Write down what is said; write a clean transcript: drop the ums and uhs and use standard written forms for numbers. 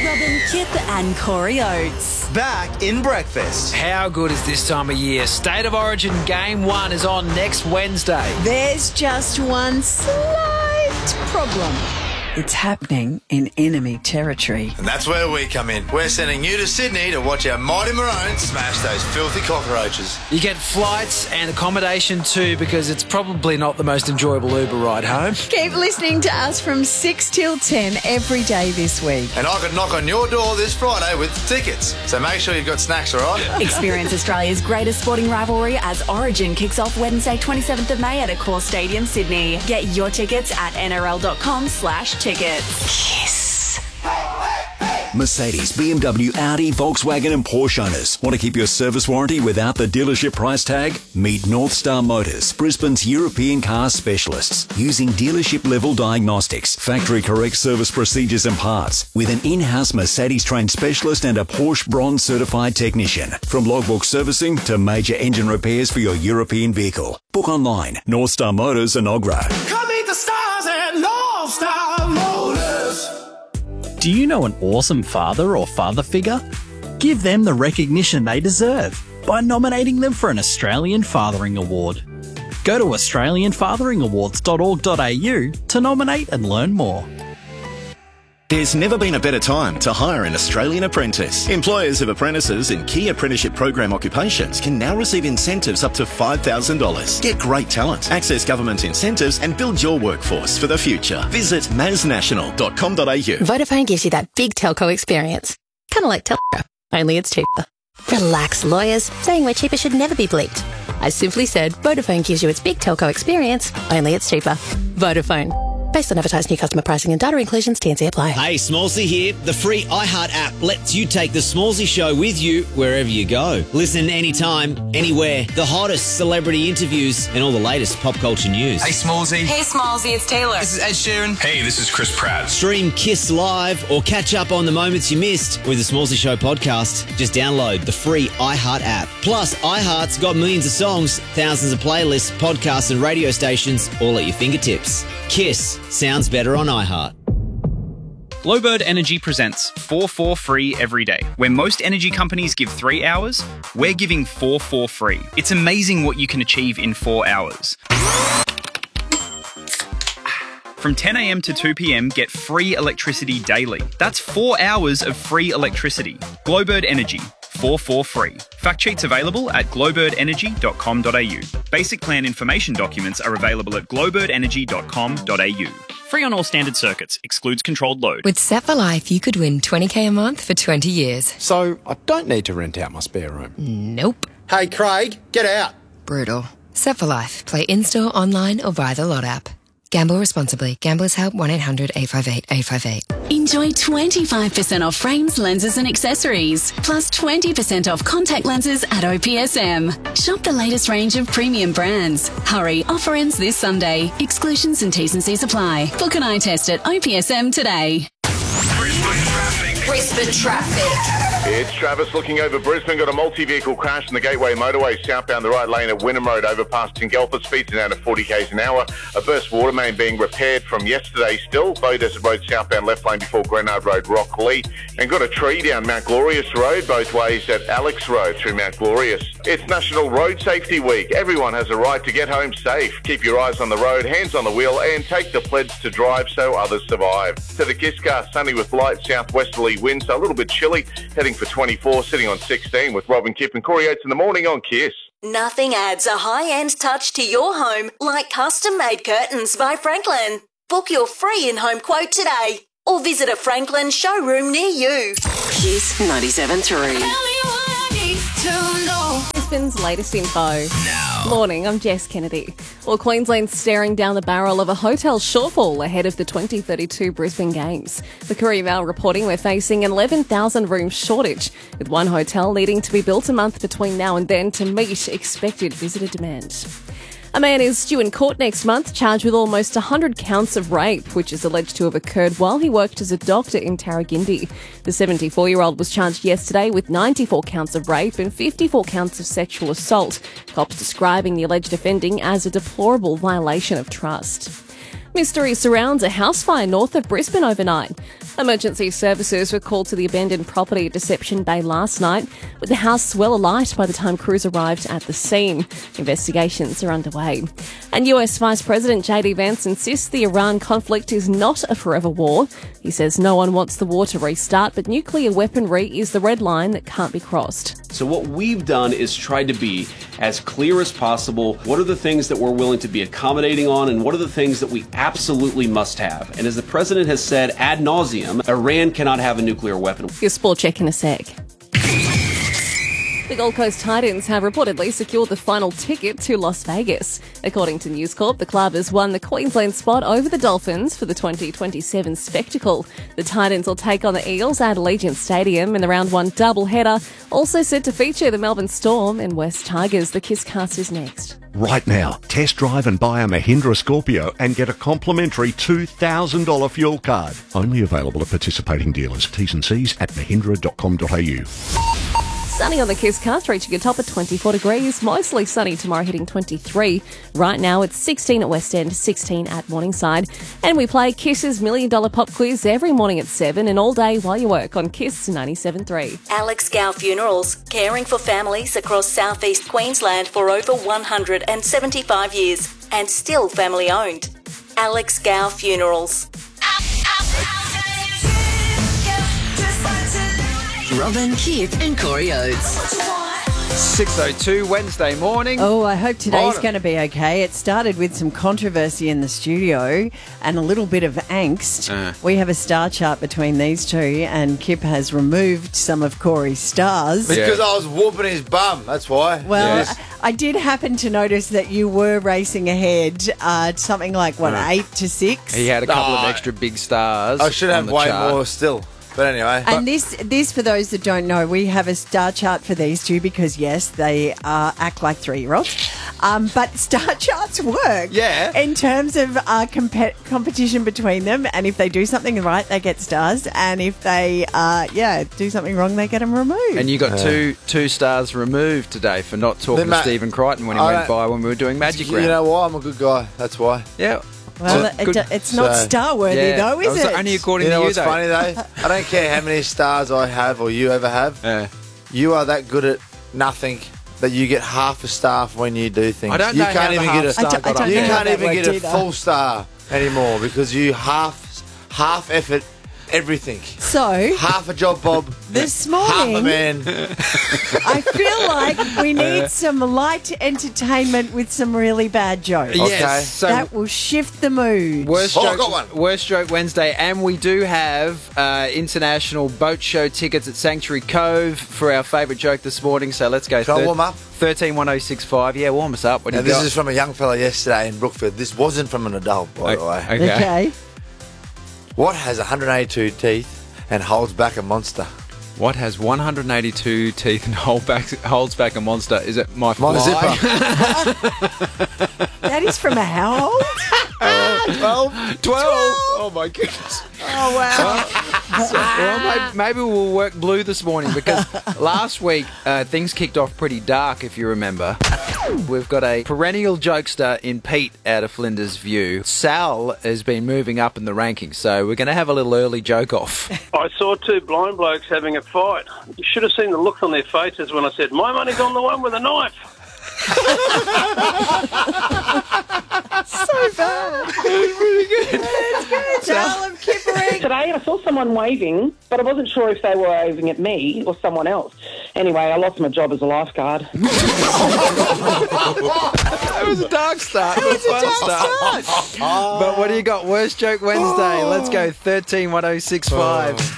Robin Kip and Corey Oates. Back in breakfast. How good is this time of year? State of Origin Game 1 is on next Wednesday. There's just one slight problem. It's happening in enemy territory. And that's where we come in. We're sending you to Sydney to watch our mighty Maroons smash those filthy cockroaches. You get flights and accommodation too, because it's probably not the most enjoyable Uber ride home. Keep listening to us from 6 till 10 every day this week. And I could knock on your door this Friday with tickets. So make sure you've got snacks, all right? Experience Australia's greatest sporting rivalry as Origin kicks off Wednesday 27th of May at Accor Stadium, Sydney. Get your tickets at nrl.com/tickets. Kiss. Mercedes, BMW, Audi, Volkswagen and Porsche owners. Want to keep your service warranty without the dealership price tag? Meet North Star Motors, Brisbane's European car specialists, using dealership-level diagnostics, factory-correct service procedures and parts, with an in-house Mercedes-trained specialist and a Porsche Bronze-certified technician. From logbook servicing to major engine repairs for your European vehicle. Book online, North Star Motors and Ogra. Come meet the stars at North Star Motors. Do you know an awesome father or father figure? Give them the recognition they deserve by nominating them for an Australian Fathering Award. Go to australianfatheringawards.org.au to nominate and learn more. There's never been a better time to hire an Australian apprentice. Employers of apprentices in key apprenticeship program occupations can now receive incentives up to $5,000. Get great talent, access government incentives and build your workforce for the future. Visit masnational.com.au. Vodafone gives you that big telco experience. Kind of like Telstra, only it's cheaper. Relax, lawyers. Saying we're cheaper should never be bleeped. I simply said Vodafone gives you its big telco experience, only it's cheaper. Vodafone. Based on advertised new customer pricing and data inclusions, TNC apply. Hey, Smallsy here. The free iHeart app lets you take the Smallsy show with you wherever you go. Listen anytime, anywhere. The hottest celebrity interviews and all the latest pop culture news. Hey, Smallsy. Hey, Smallsy, it's Taylor. This is Ed Sheeran. Hey, this is Chris Pratt. Stream Kiss Live or catch up on the moments you missed with the Smallsy Show podcast. Just download the free iHeart app. Plus, iHeart's got millions of songs, thousands of playlists, podcasts and radio stations all at your fingertips. Kiss sounds better on iHeart. Glowbird Energy presents 4 free every day. Where most energy companies give 3 hours, we're giving 4 free. It's amazing what you can achieve in 4 hours. From 10 a.m. to 2 p.m, get free electricity daily. That's 4 hours of free electricity. Glowbird Energy. 4 free. Fact sheets available at glowbirdenergy.com.au. Basic plan information documents are available at glowbirdenergy.com.au. Free on all standard circuits. Excludes controlled load. With Set for Life, you could win $20,000 a month for 20 years. So I don't need to rent out my spare room? Nope. Hey, Craig, get out. Brutal. Set for Life. Play in-store, online or via the Lot app. Gamble responsibly. Gamblers Help 1-800-858-858. Enjoy 25% off frames, lenses and accessories. Plus 20% off contact lenses at OPSM. Shop the latest range of premium brands. Hurry, offer ends this Sunday. Exclusions and T's and C's apply. Book an eye test at OPSM today. Brisbane traffic. It's Travis looking over Brisbane. Got a multi-vehicle crash in the Gateway Motorway southbound the right lane at Wynnum Road overpass Tingalpa. Speeds down to 40 k's an hour. A burst water main being repaired from yesterday still. Bow Desert Road southbound left lane before Grenard Road, Rocklea. And got a tree down Mount Glorious Road both ways at Alex Road through Mount Glorious. It's National Road Safety Week. Everyone has a right to get home safe. Keep your eyes on the road, hands on the wheel and take the pledge to drive so others survive. To the Kiss Car, sunny with light southwesterly winds, so a little bit chilly. Heading for 24, sitting on 16 with Robin Kip and Corey Oates in the morning on Kiss. Nothing adds a high-end touch to your home like custom-made curtains by Franklin. Book your free in-home quote today or visit a Franklin showroom near you. Kiss 97.3. Brisbane's latest info. Morning, I'm Jess Kennedy. Well, Queensland's staring down the barrel of a hotel shortfall ahead of the 2032 Brisbane Games. The Courier Mail reporting we're facing an 11,000 room shortage, with one hotel needing to be built a month between now and then to meet expected visitor demand. A man is due in court next month, charged with almost 100 counts of rape, which is alleged to have occurred while he worked as a doctor in Tarragindi. The 74-year-old was charged yesterday with 94 counts of rape and 54 counts of sexual assault, cops describing the alleged offending as a deplorable violation of trust. Mystery surrounds a house fire north of Brisbane overnight. Emergency services were called to the abandoned property at Deception Bay last night, with the house well alight by the time crews arrived at the scene. Investigations are underway. And US Vice President JD Vance insists the Iran conflict is not a forever war. He says no one wants the war to restart, but nuclear weaponry is the red line that can't be crossed. So what we've done is tried to be as clear as possible. What are the things that we're willing to be accommodating on, and what are the things that we absolutely must have? And as the president has said ad nauseum, Iran cannot have a nuclear weapon. Your sport check in a sec. The Gold Coast Titans have reportedly secured the final ticket to Las Vegas. According to News Corp, the club has won the Queensland spot over the Dolphins for the 2027 spectacle. The Titans will take on the Eels at Allegiant Stadium in the round one doubleheader. Also set to feature the Melbourne Storm and West Tigers. The Kisscast is next. Right now, test drive and buy a Mahindra Scorpio and get a complimentary $2,000 fuel card. Only available at participating dealers. T's and C's at mahindra.com.au. Sunny on the Kisscast, reaching a top of 24 degrees. Mostly sunny tomorrow, hitting 23. Right now, it's 16 at West End, 16 at Morningside. And we play Kiss's $1 Million Pop Quiz every morning at 7 and all day while you work on Kiss 97.3. Alex Gow Funerals, caring for families across southeast Queensland for over 175 years and still family owned. Alex Gow Funerals. Robin, Kip and Corey Oates. 6:02 Wednesday morning. Oh, I hope today's Morning. going to be okay. It started with some controversy in the studio and a little bit of angst. We have a star chart between these two, and Kip has removed some of Corey's stars. Because I was whooping his bum, that's why. Well, I did happen to notice that you were racing ahead, something like, 8-6? He had a couple of extra big stars. I should have way more still. But anyway. And this, for those that don't know, we have a star chart for these two because, yes, they act like 3-year-olds. But star charts work. Yeah. In terms of competition between them. And if they do something right, they get stars. And if they, do something wrong, they get them removed. And you got two stars removed today for not talking to Stephen Crichton when he went by when we were doing Magic Round. You know why? I'm a good guy. That's why. Yeah. Well, it's not star-worthy, though, is it? Only according you know to you, what's funny, though? I don't care how many stars I have or you ever have. You are that good at nothing that you get half a star for when you do things. I don't know how the half star got up. You can't even get a full star anymore because you half effort everything. So half a job, Bob. This morning, half a man. I feel like we need some light entertainment with some really bad jokes. Yes, so that will shift the mood. Worst joke Wednesday, and we do have international boat show tickets at Sanctuary Cove for our favourite joke this morning. So let's go. Can I warm up? 131065. Yeah, warm us up. What do you this got? is from a young fella yesterday in Brookfield. This wasn't from an adult, by the way. Okay. What has 182 teeth and holds back a monster? What has 182 teeth and holds back a monster? Is it my fly? My zipper. That is from a how old? 12. Oh, my goodness. Oh, wow. Well, maybe we'll work blue this morning because last week things kicked off pretty dark, if you remember. We've got a perennial jokester in Pete out of Flinders View. Sal has been moving up in the rankings, so we're going to have a little early joke off. I saw two blind blokes having a fight. You should have seen the look on their faces when I said, "My money's on the one with a knife." So bad. It's really good. It's good. Sal and Kippering. Today I saw someone waving, but I wasn't sure if they were waving at me or someone else. Anyway, I lost my job as a lifeguard. That was a dark start. It was a dark start. But what do you got? Worst joke Wednesday. Let's go 131065.